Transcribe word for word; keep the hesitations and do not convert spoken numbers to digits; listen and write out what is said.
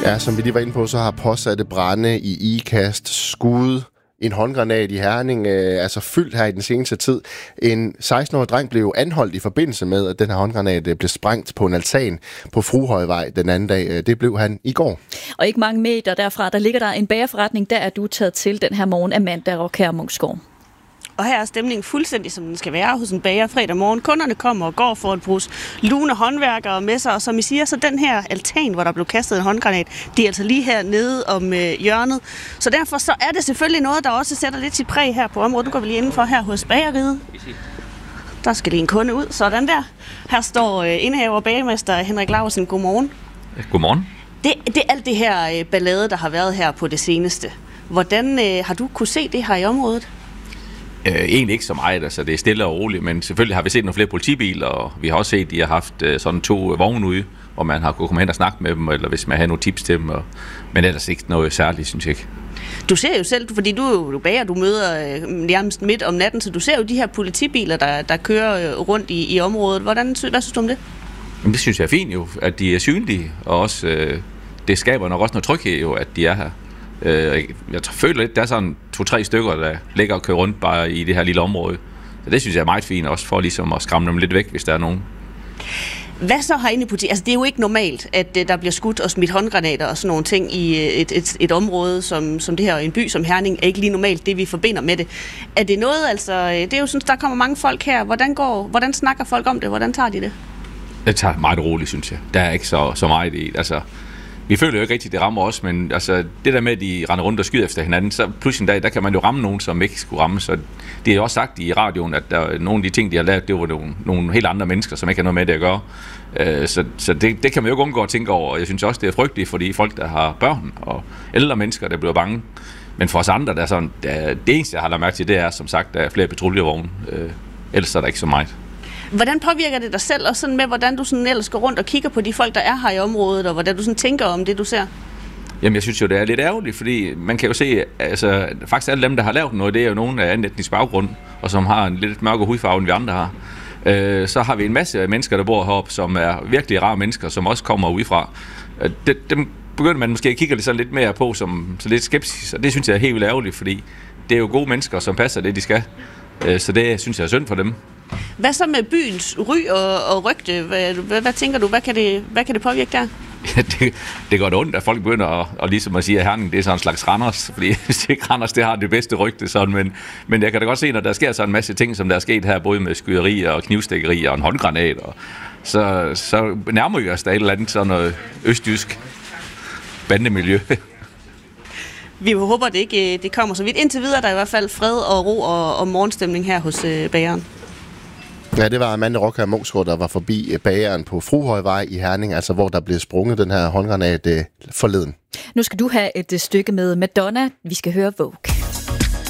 Ja, som vi lige var inde på, så har påsatte brande i Ikast, skud, en håndgranat i Herning, øh, altså fyldt her i den seneste tid. En seksten-årig dreng blev anholdt i forbindelse med, at den her håndgranat blev sprængt på en altan på Fruehøjvej den anden dag. Det blev han i går. Og ikke mange meter derfra, der ligger der en bagerforretning, der er du taget til den her morgen, Amanda Rockher Munksgaard. Og her er stemningen fuldstændig, som den skal være hos en bager fredag morgen. Kunderne kommer og går for et brus lune håndværkere med sig, og som I siger, så den her altan, hvor der blev kastet en håndgranat, det er altså lige her nede om øh, hjørnet. Så derfor så er det selvfølgelig noget, der også sætter lidt sit præg her på området. Nu går vi lige indenfor her hos bageriet. Der skal lige en kunde ud, sådan der. Her står øh, indehaver og bagermester Henrik Laursen. Godmorgen. Godmorgen. Det, det er alt det her øh, ballade, der har været her på det seneste. Hvordan øh, har du kunne se det her i området? Øh, egentlig ikke så meget, altså det er stille og roligt, men selvfølgelig har vi set nogle flere politibiler, og vi har også set, at de har haft øh, sådan to vogne ude, hvor man har kunnet komme hen og snakke med dem, eller hvis man har nogle tips til dem, og, men ellers ikke noget særligt, synes jeg ikke. Du ser jo selv, fordi du er jo bager, du møder øh, nærmest midt om natten, så du ser jo de her politibiler, der, der kører øh, rundt i, i området. Hvordan, hvad synes du om det? Jamen, det synes jeg er fint jo, at de er synlige, og også, øh, det skaber nok også noget tryghed jo, at de er her. Jeg føler lidt, der er sådan to-tre stykker, der ligger og kører rundt bare i det her lille område. Så det synes jeg er meget fint, også for ligesom at skræmme dem lidt væk, hvis der er nogen. Hvad så herinde i politiet? Altså, det er jo ikke normalt, at der bliver skudt og smidt håndgranater og sådan nogle ting i et, et, et område som, som det her, en by som Herning, er ikke lige normalt det, vi forbinder med det. Er det noget, altså, det er jo sådan, der kommer mange folk her. Hvordan, går, hvordan snakker folk om det? Hvordan tager de det? Det tager meget roligt, synes jeg. Der er ikke så, så meget i, altså... Vi føler jo ikke rigtigt, det rammer os, men altså, det der med, at de render rundt og skyder efter hinanden, så pludselig en dag, der kan man jo ramme nogen, som ikke skulle ramme. Så det er jo også sagt i radioen, at der, nogle af de ting, de har lavet, det var nogle, nogle helt andre mennesker, som ikke har noget med det at gøre. Uh, så så det, det kan man jo ikke undgå at tænke over, og jeg synes også, det er frygteligt, fordi folk, der har børn og ældre mennesker, der bliver bange. Men for os andre, der er sådan, der, det eneste, jeg har lagt mærke til, det er, som sagt, der er flere patruljevogne. Uh, ellers er der ikke så meget. Hvordan påvirker det dig selv, og sådan med, hvordan du sådan ellers går rundt og kigger på de folk, der er her i området, og hvordan du sådan tænker om det, du ser? Jamen, jeg synes jo, det er lidt ærgerligt, fordi man kan jo se, altså faktisk alle dem, der har lavet noget, det er jo nogen af anden etnisk baggrund, og som har en lidt mørkere hudfarve, end vi andre har. Øh, så har vi en masse mennesker, der bor heroppe, som er virkelig rare mennesker, som også kommer udefra. Øh, det, dem begynder man måske at kigge lidt, sådan lidt mere på, som så lidt skepsis, og det synes jeg er helt vildt ærgerligt, fordi det er jo gode mennesker, som passer det, de skal. Øh, så det synes jeg er synd for dem. Hvad så med byens ry og, og rygte? Hvad, hvad, hvad tænker du? Hvad kan det, hvad kan det påvirke der? Ja, det, det går da ondt, at folk begynder at, at ligesom at sige, at Herning det er sådan en slags Randers, fordi ikke Randers det har det bedste rygte. Sådan, men, men jeg kan da godt se, når der sker sådan en masse ting, som der er sket her, både med skyderier og knivstikkerier og en håndgranat, og så, så nærmer vi os da et eller andet sådan noget østjysk bandemiljø. Vi håber, det ikke det kommer så vidt. Indtil videre der er i hvert fald fred og ro og, og morgenstemning her hos øh, bageren. Ja, det var Amanda Rockher Munksgaard, der var forbi bageren på Fruehøjvej i Herning, altså hvor der blev sprunget den her håndgranat øh, forleden. Nu skal du have et stykke med Madonna. Vi skal høre Vogue.